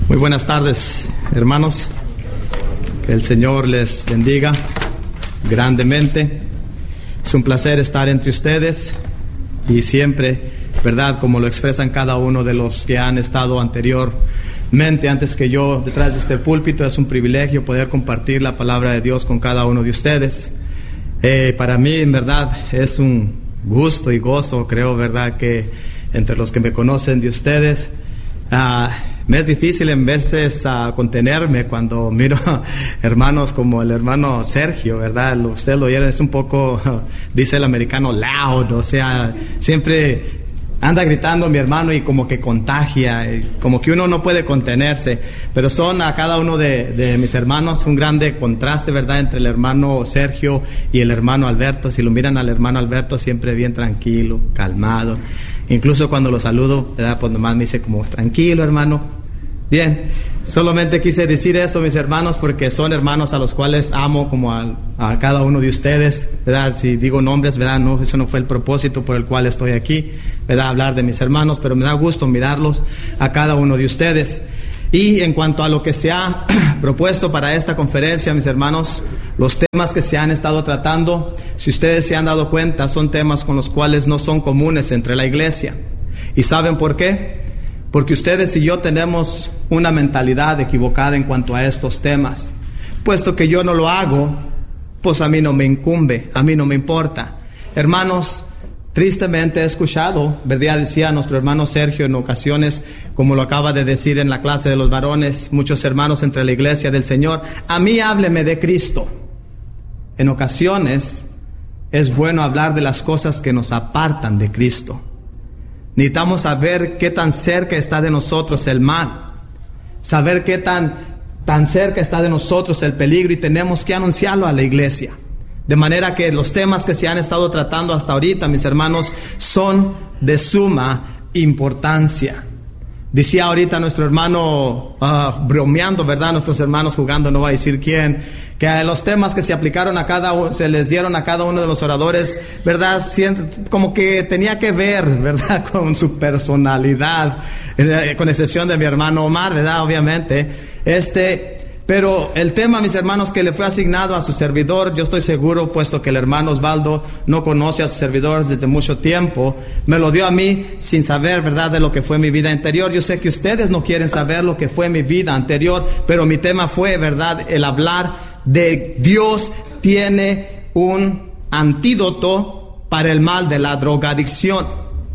Muy buenas tardes, hermanos. Que el Señor les bendiga grandemente. Es un placer estar entre ustedes y siempre, ¿verdad? Como lo expresan cada uno de los que han estado anteriormente, antes que yo, detrás de este púlpito. Es un privilegio poder compartir la palabra de Dios con cada uno de ustedes. Para mí, en verdad, es un gusto y gozo, creo, ¿verdad? Que entre los que me conocen de ustedes, me es difícil en veces contenerme cuando miro hermanos como el hermano Sergio, ¿verdad? Ustedes lo oyeron, es un poco, dice el americano, loud, o sea, siempre anda gritando mi hermano y como que contagia, como que uno no puede contenerse. Pero son a cada uno de mis hermanos un grande contraste, ¿verdad? Entre el hermano Sergio y el hermano Alberto. Si lo miran al hermano Alberto, siempre bien tranquilo, calmado. Incluso cuando lo saludo, ¿verdad? Pues nomás me dice como, tranquilo, hermano. Bien, solamente quise decir eso, mis hermanos, porque son hermanos a los cuales amo como a cada uno de ustedes, ¿verdad? Si digo nombres, ¿verdad? No, eso no fue el propósito por el cual estoy aquí, ¿verdad? Hablar de mis hermanos, pero me da gusto mirarlos a cada uno de ustedes. Y en cuanto a lo que se ha propuesto para esta conferencia, mis hermanos, los temas que se han estado tratando, si ustedes se han dado cuenta, son temas con los cuales no son comunes entre la iglesia. ¿Y saben por qué? Porque ustedes y yo tenemos una mentalidad equivocada en cuanto a estos temas. Puesto que yo no lo hago, pues a mí no me incumbe, a mí no me importa. Hermanos, tristemente he escuchado, ¿verdad? Decía nuestro hermano Sergio en ocasiones, como lo acaba de decir en la clase de los varones, muchos hermanos entre la iglesia del Señor, a mí hábleme de Cristo. En ocasiones es bueno hablar de las cosas que nos apartan de Cristo. Necesitamos saber qué tan cerca está de nosotros el mal, saber qué tan cerca está de nosotros el peligro, y tenemos que anunciarlo a la iglesia. De manera que los temas que se han estado tratando hasta ahorita, mis hermanos, son de suma importancia. Decía ahorita nuestro hermano, bromeando, ¿verdad? Nuestros hermanos jugando, no voy a decir quién, que los temas que se aplicaron a cada uno, se les dieron a cada uno de los oradores, ¿verdad? Como que tenía que ver, ¿verdad? Con su personalidad, con excepción de mi hermano Omar, ¿verdad? Obviamente, pero el tema, mis hermanos, que le fue asignado a su servidor, yo estoy seguro, puesto que el hermano Osvaldo no conoce a su servidor desde mucho tiempo, me lo dio a mí sin saber, ¿verdad?, de lo que fue mi vida anterior. Yo sé que ustedes no quieren saber lo que fue mi vida anterior, pero mi tema fue, ¿verdad?, el hablar de Dios tiene un antídoto para el mal de la drogadicción.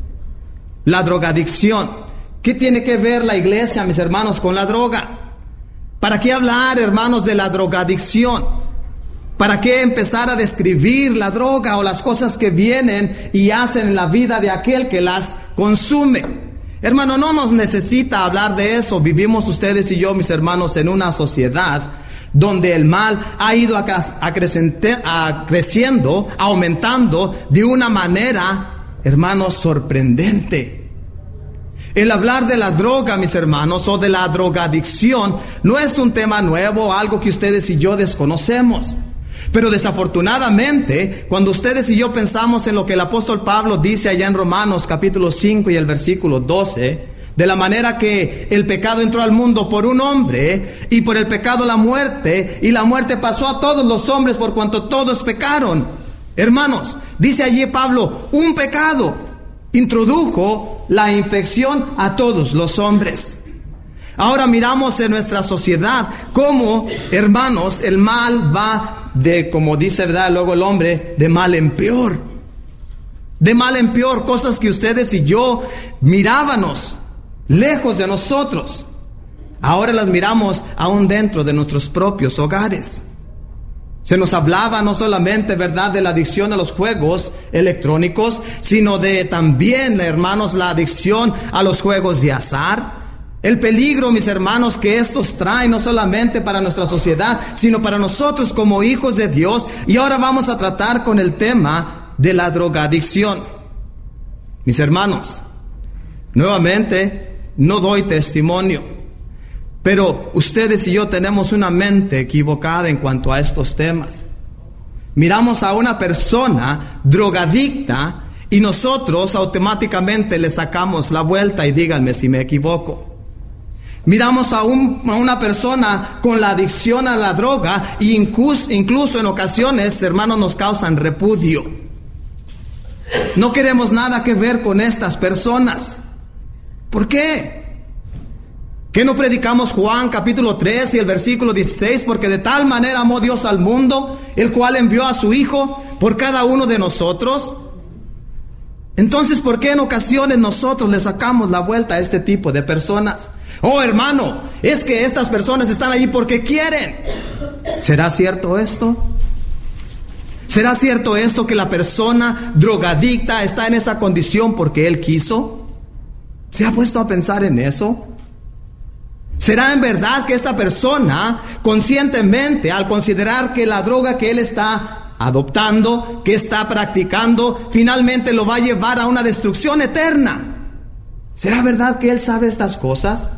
La drogadicción. ¿Qué tiene que ver la iglesia, mis hermanos, con la droga? ¿Para qué hablar, hermanos, de la drogadicción? ¿Para qué empezar a describir la droga o las cosas que vienen y hacen en la vida de aquel que las consume? Hermano, no nos necesita hablar de eso. Vivimos ustedes y yo, mis hermanos, en una sociedad donde el mal ha ido creciendo, aumentando de una manera, hermanos, sorprendente. El hablar de la droga, mis hermanos, o de la drogadicción, no es un tema nuevo, algo que ustedes y yo desconocemos. Pero desafortunadamente, cuando ustedes y yo pensamos en lo que el apóstol Pablo dice allá en Romanos capítulo 5 y el versículo 12, de la manera que el pecado entró al mundo por un hombre, y por el pecado la muerte, y la muerte pasó a todos los hombres por cuanto todos pecaron. Hermanos, dice allí Pablo, un pecado introdujo la infección a todos los hombres. Ahora miramos en nuestra sociedad cómo, hermanos, el mal va de, como dice, ¿verdad?, luego el hombre, de mal en peor. De mal en peor, cosas que ustedes y yo mirábamos lejos de nosotros, ahora las miramos aún dentro de nuestros propios hogares. Se nos hablaba no solamente, ¿verdad?, de la adicción a los juegos electrónicos, sino de también, hermanos, la adicción a los juegos de azar. El peligro, mis hermanos, que estos traen no solamente para nuestra sociedad, sino para nosotros como hijos de Dios. Y ahora vamos a tratar con el tema de la drogadicción. Mis hermanos, nuevamente, no doy testimonio, pero ustedes y yo tenemos una mente equivocada en cuanto a estos temas. Miramos a una persona drogadicta y nosotros automáticamente le sacamos la vuelta, y díganme si me equivoco. Miramos a una persona con la adicción a la droga e incluso en ocasiones, hermanos, nos causan repudio. No queremos nada que ver con estas personas. ¿Por qué? ¿Qué no predicamos Juan capítulo 3 y el versículo 16? Porque de tal manera amó Dios al mundo, el cual envió a su Hijo por cada uno de nosotros. Entonces, ¿por qué en ocasiones nosotros le sacamos la vuelta a este tipo de personas? Oh, hermano, es que estas personas están allí porque quieren. ¿Será cierto esto? ¿Será cierto esto que la persona drogadicta está en esa condición porque él quiso? ¿Se ha puesto a pensar en eso? ¿Será en verdad que esta persona conscientemente, al considerar que la droga que él está adoptando, que está practicando, finalmente lo va a llevar a una destrucción eterna? ¿Será verdad que él sabe estas cosas?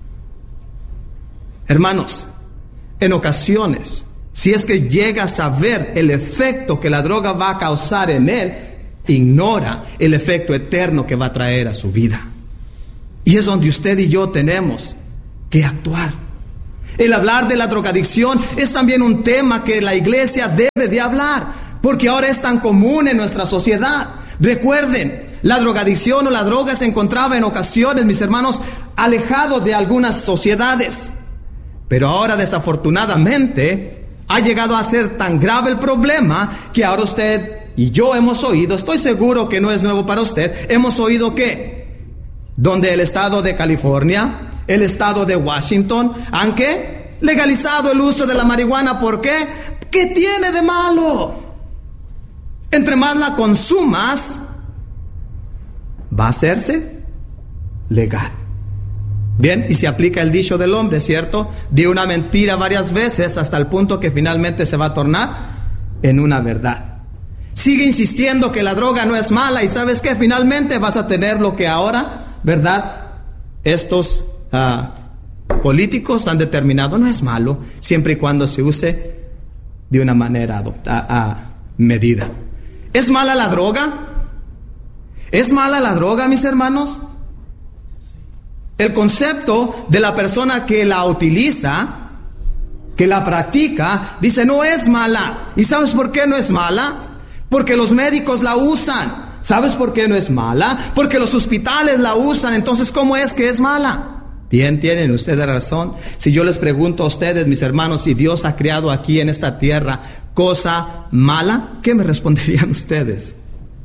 Hermanos, en ocasiones, si es que llega a saber el efecto que la droga va a causar en él, ignora el efecto eterno que va a traer a su vida. Y es donde usted y yo tenemos que actuar. El hablar de la drogadicción es también un tema que la iglesia debe de hablar, porque ahora es tan común en nuestra sociedad. Recuerden, la drogadicción o la droga se encontraba en ocasiones, mis hermanos, alejado de algunas sociedades. Pero ahora, desafortunadamente, ha llegado a ser tan grave el problema que ahora usted y yo hemos oído, estoy seguro que no es nuevo para usted, hemos oído que donde el estado de California, el estado de Washington, han ¿qué? Legalizado el uso de la marihuana. ¿Por qué? ¿Qué tiene de malo? Entre más la consumas, va a hacerse legal. Bien, y se aplica el dicho del hombre, ¿cierto? Di una mentira varias veces hasta el punto que finalmente se va a tornar en una verdad. Sigue insistiendo que la droga no es mala y ¿sabes qué? Finalmente vas a tener lo que ahora, ¿verdad? Estos políticos han determinado no es malo, siempre y cuando se use de una manera medida. ¿Es mala la droga? ¿Es mala la droga, mis hermanos? El concepto de la persona que la utiliza, que la practica, dice no es mala. ¿Y sabes por qué no es mala? Porque los médicos la usan. ¿Sabes por qué no es mala? Porque los hospitales la usan. Entonces, ¿cómo es que es mala? Bien, tienen ustedes razón. Si yo les pregunto a ustedes, mis hermanos, si Dios ha creado aquí en esta tierra cosa mala, ¿qué me responderían ustedes?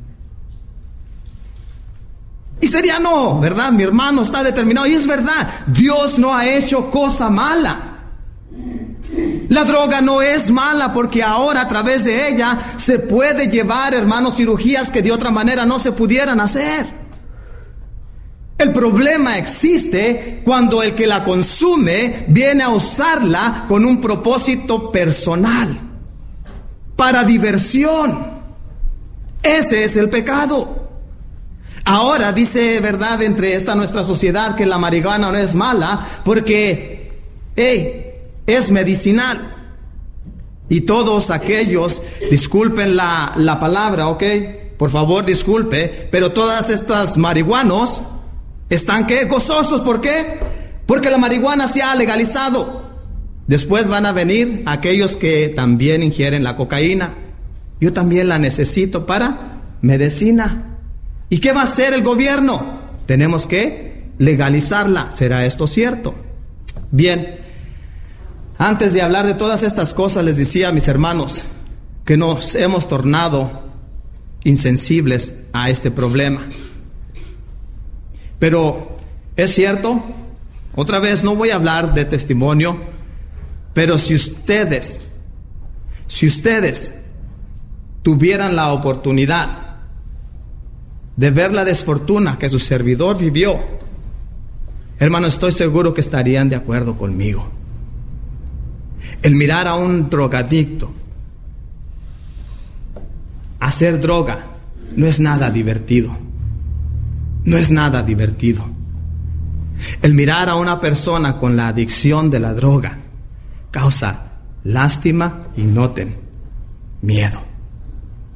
Y sería no, ¿verdad? Mi hermano está determinado. Y es verdad, Dios no ha hecho cosa mala. La droga no es mala porque ahora a través de ella se puede llevar, hermanos, cirugías que de otra manera no se pudieran hacer. El problema existe cuando el que la consume viene a usarla con un propósito personal, para diversión. Ese es el pecado. Ahora dice, verdad, entre esta nuestra sociedad que la marihuana no es mala porque es medicinal. Y todos aquellos, disculpen la palabra, ¿ok? Por favor, disculpe, pero todas estas marihuanos están ¿qué? Gozosos. ¿Por qué? Porque la marihuana se ha legalizado. Después van a venir aquellos que también ingieren la cocaína. Yo también la necesito para medicina. ¿Y qué va a hacer el gobierno? Tenemos que legalizarla. ¿Será esto cierto? Bien, antes de hablar de todas estas cosas, les decía a mis hermanos que nos hemos tornado insensibles a este problema. Pero es cierto, otra vez no voy a hablar de testimonio, pero si ustedes tuvieran la oportunidad de ver la desfortuna que su servidor vivió, hermano, estoy seguro que estarían de acuerdo conmigo. El mirar a un drogadicto hacer droga no es nada divertido. No es nada divertido. El mirar a una persona con la adicción de la droga causa lástima y noten, miedo.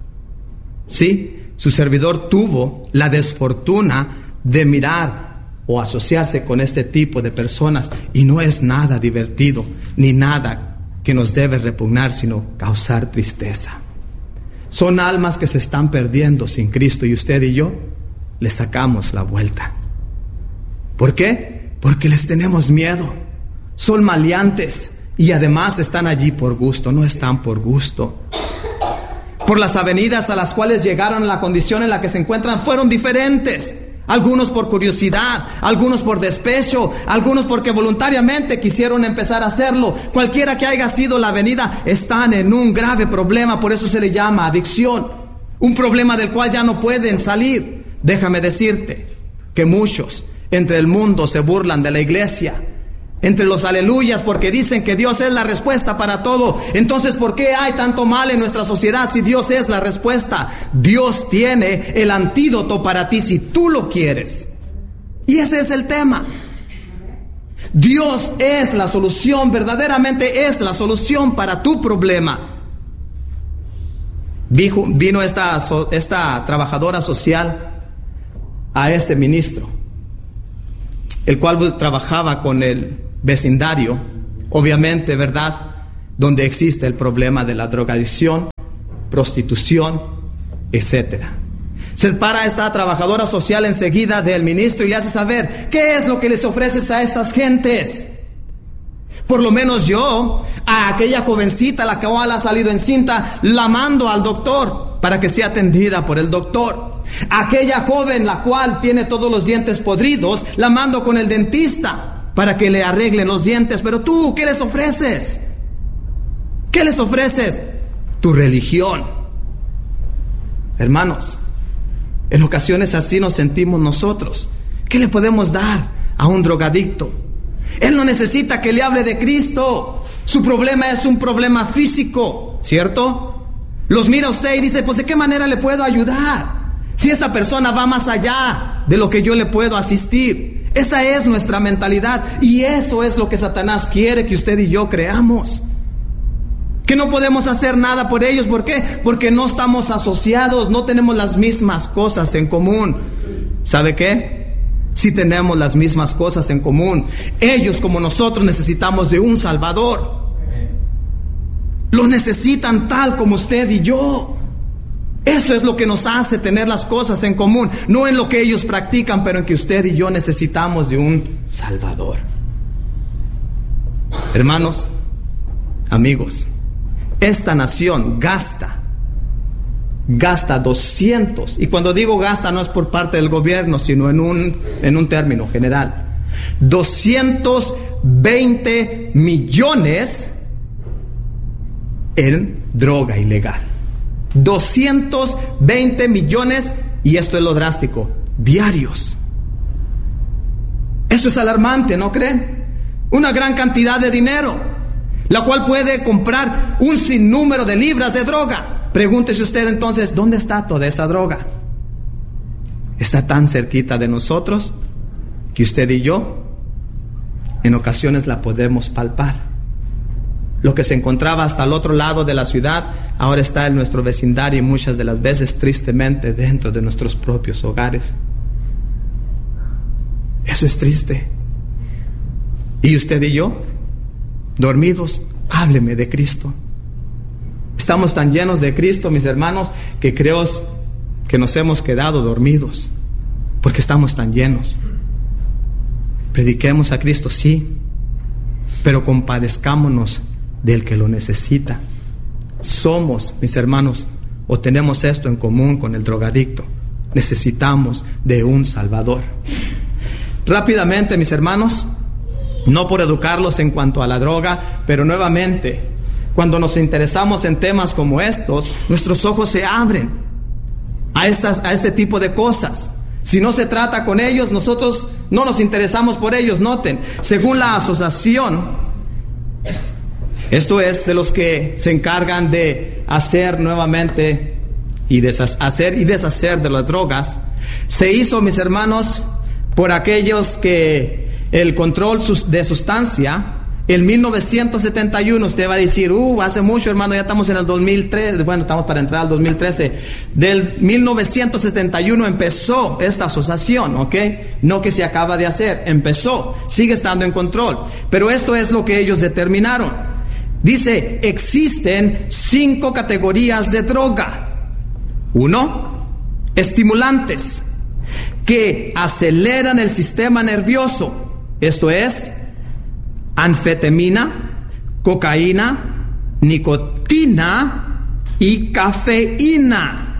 Sí, su servidor tuvo la desfortuna de mirar o asociarse con este tipo de personas, y no es nada divertido ni nada que nos debe repugnar, sino causar tristeza. Son almas que se están perdiendo sin Cristo, y usted y yo les sacamos la vuelta. ¿Por qué? Porque les tenemos miedo. Son maleantes y además están allí por gusto, no están por gusto. Por las avenidas a las cuales llegaron, la condición en la que se encuentran fueron diferentes. Algunos por curiosidad, algunos por despecho, algunos porque voluntariamente quisieron empezar a hacerlo. Cualquiera que haya sido la avenida, están en un grave problema, por eso se le llama adicción. Un problema del cual ya no pueden salir. Déjame decirte que muchos entre el mundo se burlan de la iglesia, entre los aleluyas, porque dicen que Dios es la respuesta para todo. Entonces, ¿por qué hay tanto mal en nuestra sociedad si Dios es la respuesta? Dios tiene el antídoto para ti si tú lo quieres. Y ese es el tema. Dios es la solución, verdaderamente es la solución para tu problema. Vino esta trabajadora social a este ministro, el cual trabajaba con el vecindario, obviamente, ¿verdad?, donde existe el problema de la drogadicción, prostitución, etcétera. Se para esta trabajadora social enseguida del ministro y le hace saber qué es lo que les ofreces a estas gentes. Por lo menos yo, a aquella jovencita la cual ha salido encinta, la mando al doctor para que sea atendida por el doctor. Aquella joven la cual tiene todos los dientes podridos, la mando con el dentista para que le arreglen los dientes. Pero tú, ¿qué les ofreces? ¿Qué les ofreces? Tu religión. Hermanos, en ocasiones así nos sentimos nosotros. ¿Qué le podemos dar a un drogadicto? Él no necesita que le hable de Cristo. Su problema es un problema físico, ¿cierto? Los mira usted y dice, pues ¿de qué manera le puedo ayudar? Si esta persona va más allá de lo que yo le puedo asistir. Esa es nuestra mentalidad, y eso es lo que Satanás quiere que usted y yo creamos. Que no podemos hacer nada por ellos. ¿Por qué? Porque no estamos asociados, no tenemos las mismas cosas en común. ¿Sabe qué? Sí tenemos las mismas cosas en común. Ellos, como nosotros, necesitamos de un Salvador. Los necesitan tal como usted y yo. Eso es lo que nos hace tener las cosas en común, no en lo que ellos practican, pero en que usted y yo necesitamos de un Salvador. Hermanos, amigos, esta nación gasta 200, y cuando digo gasta no es por parte del gobierno, sino en un término general, 220 millones en droga ilegal. 220 millones, y esto es lo drástico, diarios. Esto es alarmante, ¿no creen? Una gran cantidad de dinero, la cual puede comprar un sinnúmero de libras de droga. Pregúntese usted entonces, ¿dónde está toda esa droga? Está tan cerquita de nosotros que usted y yo en ocasiones la podemos palpar. Lo que se encontraba hasta el otro lado de la ciudad, ahora está en nuestro vecindario y muchas de las veces, tristemente, dentro de nuestros propios hogares. Eso es triste. Y usted y yo, dormidos, hábleme de Cristo. Estamos tan llenos de Cristo, mis hermanos, que creo que nos hemos quedado dormidos, porque estamos tan llenos. Prediquemos a Cristo, sí, pero compadezcámonos del que lo necesita. Somos, mis hermanos, o tenemos esto en común con el drogadicto: necesitamos de un Salvador. Rápidamente, mis hermanos, no por educarlos en cuanto a la droga, pero nuevamente, cuando nos interesamos en temas como estos, nuestros ojos se abren a este tipo de cosas. Si no se trata con ellos, nosotros no nos interesamos por ellos. Noten, según la asociación, esto es de los que se encargan de hacer nuevamente y deshacer de las drogas, se hizo, mis hermanos, por aquellos que el control de sustancia En 1971, usted va a decir, hace mucho, hermano, ya estamos en el 2003, bueno, estamos para entrar al 2013. Del 1971 empezó esta asociación, ¿ok? No que se acaba de hacer, empezó, sigue estando en control. Pero esto es lo que ellos determinaron. Dice, existen 5 categorías de droga. 1, estimulantes que aceleran el sistema nervioso. Esto es anfetamina, cocaína, nicotina y cafeína.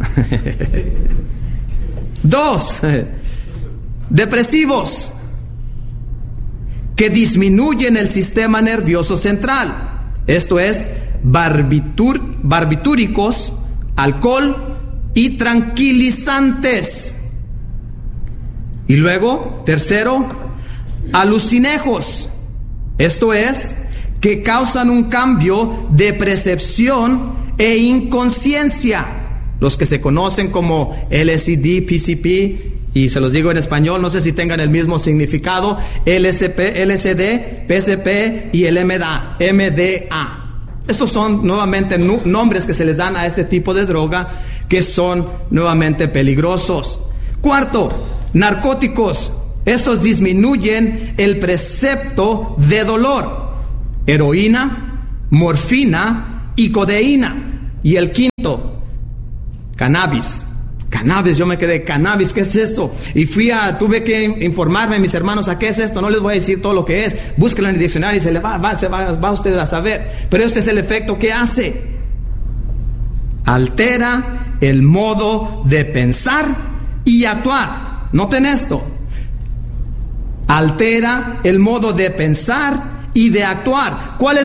2, depresivos que disminuyen el sistema nervioso central. Esto es barbitúricos, alcohol y tranquilizantes. Y luego, tercero, alucinógenos. Esto es, que causan un cambio de percepción e inconsciencia. Los que se conocen como LSD, PCP, y se los digo en español, no sé si tengan el mismo significado, LSD, PCP y el MDA. Estos son nuevamente nombres que se les dan a este tipo de droga que son nuevamente peligrosos. Cuarto, narcóticos. Estos disminuyen el percepto de dolor. Heroína, morfina y codeína. Y el quinto, cannabis. Cannabis, yo me quedé, cannabis, ¿qué es esto? Y tuve que informarme, mis hermanos, ¿a qué es esto? No les voy a decir todo lo que es. Búsquenlo en el diccionario y se va usted a saber. Pero este es el efecto que hace. Altera el modo de pensar y actuar. Noten esto. Altera el modo de pensar y de actuar. ¿Cuál es